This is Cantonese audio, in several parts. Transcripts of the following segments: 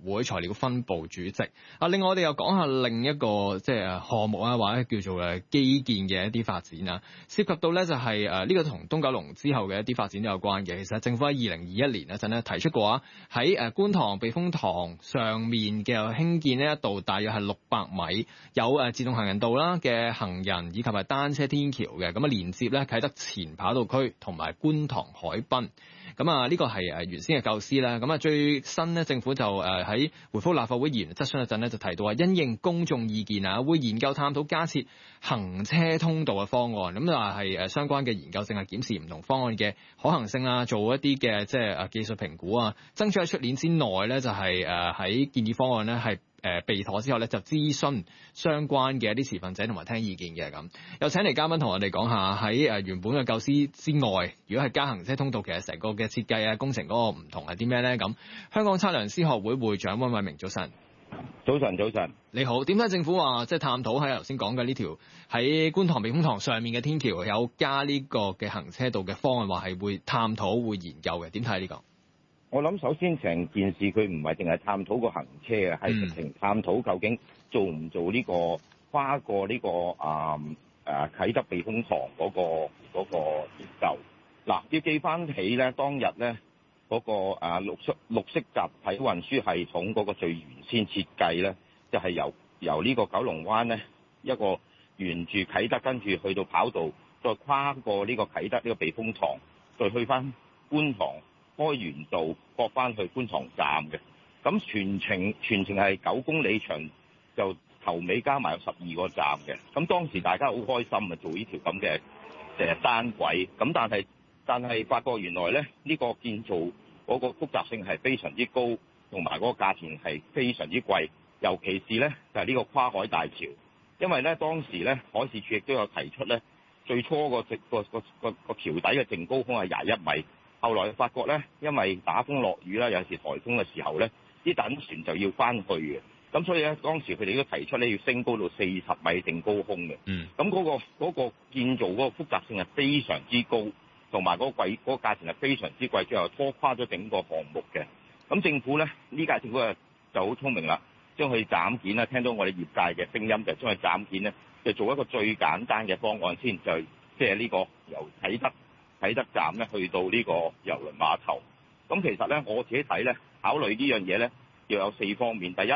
會材料分部主席。另外我哋又講下另一個即係項目啊，或者叫做基建嘅一啲發展啊，涉及到咧就係呢個同東九龍之後嘅一啲發展都有關嘅。其實政府喺2021年嗰陣咧提出過啊，喺觀塘避風塘上面嘅興建呢一度大約係600米有自動行人道啦嘅行人以及係單車天橋嘅，咁啊連接咧啟德前跑道區同埋觀塘海濱。咁啊呢個係原先嘅構思啦。咁啊最新呢，政府就喺回覆立法會議員質詢一陣呢，就提到話因應公眾意見啊，會研究探討加設行車通道嘅方案。咁就話係相關嘅研究正係檢視唔同方案嘅可行性啦，做一啲嘅即係技術評估啊，爭取喺出年之內咧就係喺建議方案咧係備妥之後咧，就諮詢相關嘅一啲持份者同埋聽意見嘅咁。又請嚟嘉賓同我哋講下喺原本嘅構思之外，如果係加行車通道，其實成個嘅設計啊工程嗰個唔同係啲咩咧？咁香港測量師學會會長溫偉明，早晨。 早晨， 你好。點解政府話即係探討喺頭先講嘅呢條喺觀塘避風塘上面嘅天橋有加呢個嘅行車道嘅方案，話係會探討會研究嘅？點睇呢個？ 我諗首先成件事佢唔係淨係探討個行車嘅，係直情探討究竟做唔做呢個跨過呢個啟德避風塘嗰個研究。嗱，要記翻起咧，當日咧嗰個綠色集體運輸系統嗰個最原先設計咧，就係由呢個九龍灣咧一個沿住啟德跟住去到跑道，再跨過呢個啟德呢個避風塘，再去翻觀塘開源道駁翻去觀塘站嘅。咁全程係9公里長，就頭尾加埋有12個站嘅。咁當時大家好開心啊，做呢條咁嘅單軌。咁但係發覺原來咧呢個建造嗰個複雜性係非常之高，同埋嗰個價錢係非常之貴。尤其是咧就係呢個跨海大橋，因為咧當時咧海事處亦都有提出咧，最初個橋底嘅淨高空係21米。後來發覺咧，因為打風落雨啦，有時颱風嘅時候咧，啲躉船就要翻去嘅。咁所以咧，當時佢哋都提出咧要升高到40米淨高空嘅。咁嗰個建造嗰個複雜性係非常之高，同埋嗰個價錢係非常之貴，最後拖垮咗整個項目嘅。咁政府咧呢屆政府就好聰明啦，將佢斬件啦。聽到我哋業界嘅聲音，就將佢斬件咧，就做一個最簡單嘅方案先，就即係呢個由啟德站咧去到呢個郵輪碼頭。咁其實咧我自己睇咧，考慮呢樣嘢咧要有4方面。第一，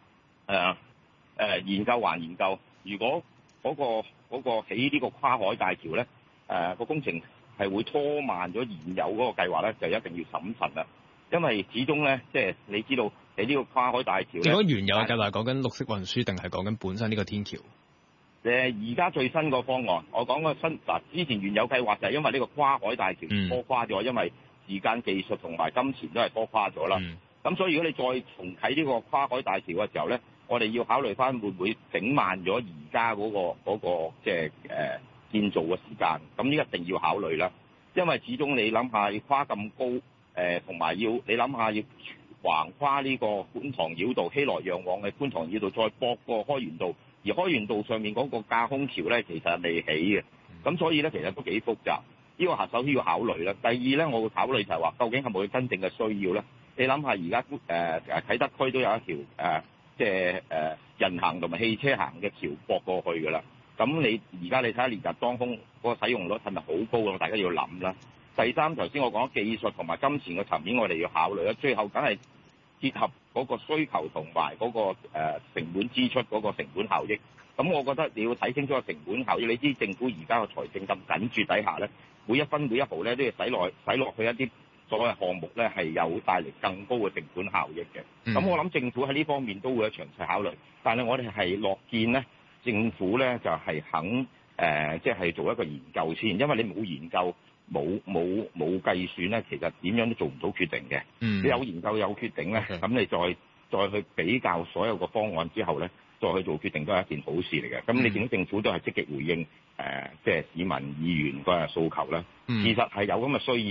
研究還研究，如果嗰個起呢個跨海大橋咧，個工程係會拖慢咗現有嗰個計劃咧，就一定要審慎啦。因為始終咧，即係你知道你呢個跨海大橋咧， 如果原有嘅計劃講緊綠色運輸，定係講緊本身呢個天橋？ 而家最新個方案，我講個之前原有計劃就係因為呢個跨海大橋拖垮咗，因為時間、技術同埋金錢都係拖垮咗啦。咁所以如果你再重啟呢個跨海大橋嘅時候咧，我哋要考慮翻會唔會整慢咗而家嗰個即係建造嘅時間。咁呢一定要考慮啦，因為始終你諗下要跨咁高，同埋你諗下要橫跨呢個觀塘繞道、熙來攘往嘅觀塘繞道，再駁過開源道。而開源道上面嗰個架空橋咧，其實係未起嘅，咁所以咧其實都幾複雜。呢個首先要考慮啦。第二咧，我會考慮就係話，究竟係冇佢真正嘅需要咧？你諗下，而家啟德區都有一條即係人行同埋汽車行嘅橋駁過去㗎啦。咁你而家你睇下烈日當空嗰個使用率係咪好高啊？大家要諗啦。第三，頭先我講技術同埋金錢嘅層面，我哋要考慮啦。最後梗係結合嗰個需求同埋嗰個成本支出嗰個成本效益，咁我覺得你要睇清楚個成本效益。你知政府而家個財政咁緊絀底下咧，每一分每一毫咧都要使落去一啲所謂項目咧係有帶嚟更高嘅成本效益嘅。咁我諗政府喺呢方面都會有詳細考慮，但係我哋係樂見咧政府咧就係肯即係做一個研究先，因為你冇研究。冇計算咧，其實點樣都做唔到決定嘅。你有研究有決定咧，咁你再去比較所有個方案之後咧，再去做決定都係一件好事嚟嘅。咁你見到政府都係積極回應即係市民議員個訴求啦。事實係有咁嘅需要，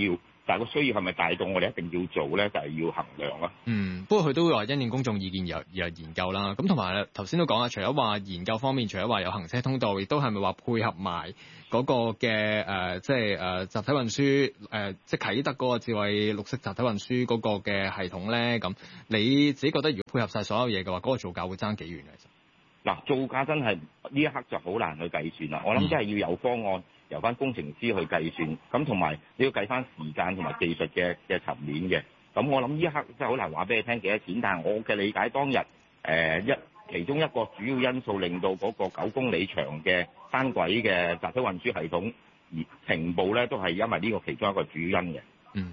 但係個需要係咪大到我哋一定要做咧，就係要衡量咯。 不過佢都會話因應公眾意見而研究啦。咁同埋頭先都講啦，除咗話研究方面，除咗話有行車通道，亦都係咪話配合埋嗰個嘅即係集體運輸即係啟德嗰個智慧綠色集體運輸嗰個嘅系統咧？咁你自己覺得如果配合晒所有嘢嘅話，嗰個造價會爭幾遠嘅？ 嗱，造價真係呢一刻就好難去計算啦。我諗真係要有方案，由翻工程師去計算，咁同埋你要計翻時間同埋技術嘅層面嘅。咁我諗呢一刻真係好難話俾你聽幾多錢，但係我嘅理解當日其中一個主要因素令到嗰個9公里長嘅單軌嘅集體運輸系統而停步咧，都係因為呢個其中一個主因嘅。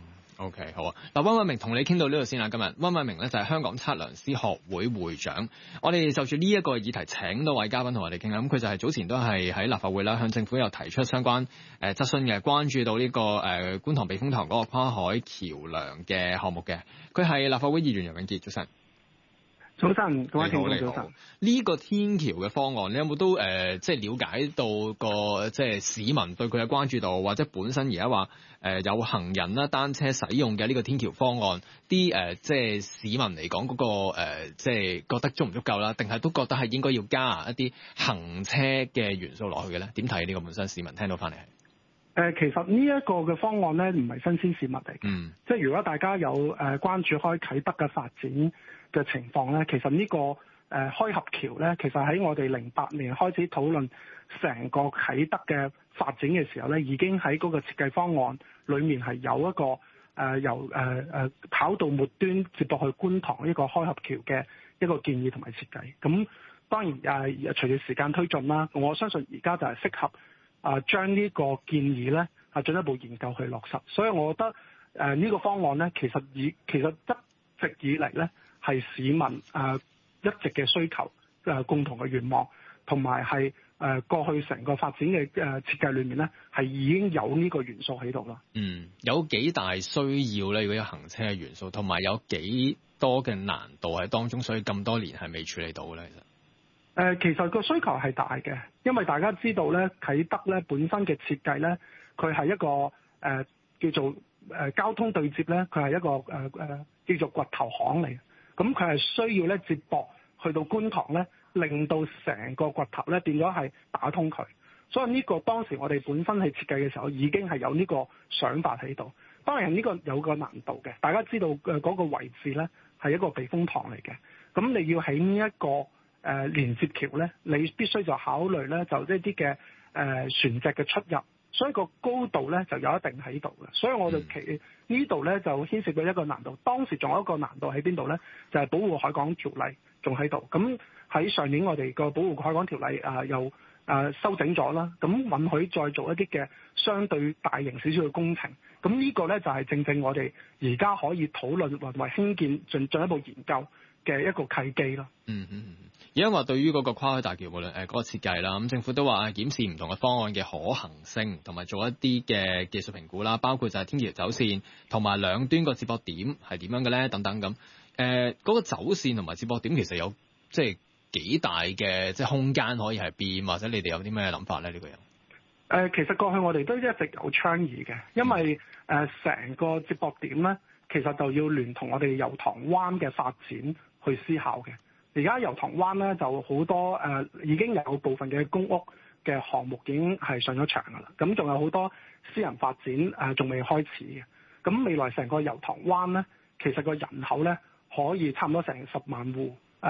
OK， 好啊！嗱，溫偉明同你傾到呢度先啦。今日溫偉明咧就係香港測量師學會會長。我哋就住呢一個議題請多位嘉賓同我哋傾啦。咁佢就係早前都係喺立法會啦，向政府有提出相關質詢嘅，關注到呢個觀塘避風塘嗰個跨海橋梁嘅項目嘅。佢係立法會議員楊永杰，早晨。 早晨，各位聽眾早晨。 呢個天橋嘅方案，你有冇都即係了解到個即係市民對佢嘅關注度，或者本身而家話有行人啦、單車使用嘅呢個天橋方案，啲即係市民嚟講嗰個即係覺得足唔足夠啦？定係都覺得係應該要加一啲行車嘅元素落去嘅咧？點睇呢個本身市民聽到翻嚟係？ 其實呢一個嘅方案咧，唔係新鮮事物嚟嘅。即係如果大家有關注開啟德嘅發展嘅情況咧，其實呢個開合橋咧，其實喺我哋08年開始討論成個啟德嘅發展嘅時候咧，已經喺嗰個設計方案裏面係有一個由跑道末端接駁去觀塘呢個開合橋嘅一個建議同埋設計。咁當然隨住時間推進啦，我相信而家就係適合將呢個建議咧進一步研究去落實。所以我覺得呢個方案咧，其實一直以嚟咧，係市民一直嘅需求共同嘅願望，同埋係過去成個發展嘅設計裏面咧，係已經有呢個元素喺度啦。 有幾大需要咧？如果有行車嘅元素，同埋有幾多嘅難度喺當中，所以咁多年係未處理到咧。 其實個需求係大嘅，因為大家知道咧，啟德咧本身嘅設計咧，佢係一個叫做交通對接咧，佢係一個叫做掘頭巷嚟嘅。咁佢係需要咧接駁去到觀塘咧，令到成個掘頭咧變咗係打通佢。所以呢個當時我哋本身喺設計嘅時候已經係有呢個想法喺度。當然呢個有個難度嘅，大家知道嗰個位置咧係一個避風塘嚟嘅。咁你要喺呢一個連接橋咧，你必須就考慮咧就一啲嘅船隻嘅出入。所以個高度咧就有一定喺度嘅，所以我就呢度咧就牽涉到一個難度。當時仲有一個難度喺邊度咧？就係保護海港條例仲喺度。咁喺上年我哋個保護海港條例又修整咗啦，咁允許再做一啲嘅相對大型少少嘅工程。咁呢個咧就係正我哋而家可以討論或興建進一步研究嘅一個契機咯。 而家話對於嗰個跨海大橋無論嗰個設計啦，咁政府都話檢視唔同嘅方案嘅可行性，同埋做一啲嘅技術評估啦，包括就係天橋走線同埋兩端個接駁點係點樣嘅咧，等等咁。嗰個走線同埋接駁點其實有即係幾大嘅即係空間可以係變，或者你哋有啲咩諗法咧？呢個人其實過去我哋都一直有倡議嘅，因為成個接駁點咧，其實就要聯同我哋油塘灣嘅發展去思考嘅。而家油塘灣咧就好多已經有部分嘅公屋嘅項目已經係上咗場㗎啦，咁仲有好多私人發展仲未開始嘅。咁未來成個油塘灣咧，其實個人口咧可以差唔多成10萬戶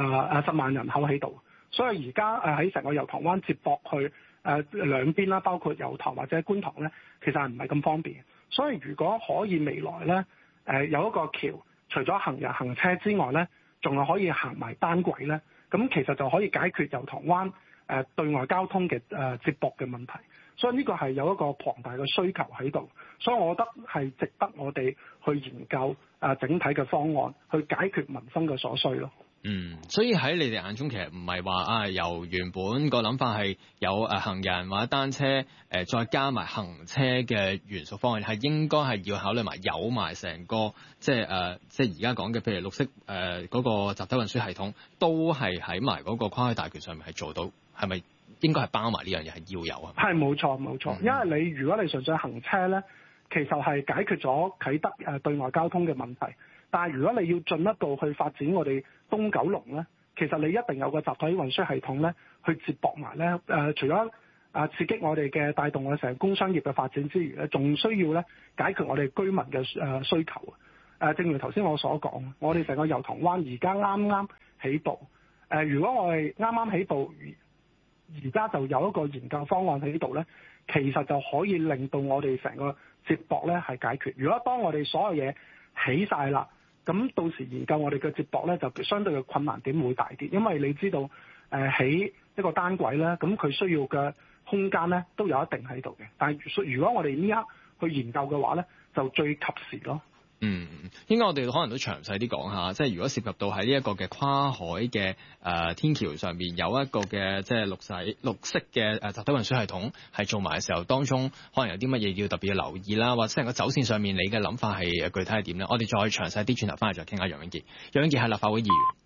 10萬人口喺度，所以而家喺成個油塘灣接駁去兩邊啦，包括油塘或者觀塘咧，其實係唔係咁方便。所以如果可以未來咧有一個橋，除咗行人行車之外咧，仲係可以行埋單軌咧，咁其實就可以解決油塘灣對外交通嘅接駁嘅問題。所以呢個係有一個龐大嘅需求喺度，所以我覺得係值得我哋去研究整體嘅方案，去解決民生嘅所需咯。 所以喺你哋眼中，其實唔係話由原本個諗法係有行人或者單車再加埋行車嘅元素方案，係應該係要考慮埋有埋成個即係而家講嘅，譬如綠色嗰個集體運輸系統，都係喺埋嗰個跨海大橋上面係做到，係咪應該係包埋呢樣嘢係要有啊？係冇錯， 因為如果你純粹行車咧， 其實係解決咗啟德對外交通嘅問題。但係如果你要進一步去發展我哋東九龍咧，其實你一定有個集體運輸系統咧，去接駁埋咧。除咗刺激我哋嘅帶動我哋成個工商業嘅發展之餘咧，仲需要咧解決我哋居民嘅需求。正如頭先我所講，我哋成個油塘灣而家啱啱起步。如果我哋啱啱起步，而家就有一個研究方案喺度咧，其實就可以令到我哋成個接駁咧係解決。如果當我哋所有嘢起晒啦，咁到時研究我哋嘅接駁咧，就相對嘅困難點會大啲，因為你知道起一個單軌咧，咁佢需要嘅空間咧都有一定喺度嘅。但係如果我哋呢刻去研究嘅話咧，就最及時咯。 應該我哋可能都詳細啲講下，即係如果涉及到喺呢一個嘅跨海嘅天橋上面有一個嘅即係綠色嘅集體運輸系統係做埋嘅時候，當中可能有啲乜嘢要特別要留意啦，或者成個走線上面你嘅諗法係具體係點咧？我哋再詳細啲轉頭翻嚟再傾下楊永杰。楊永杰係立法會議員。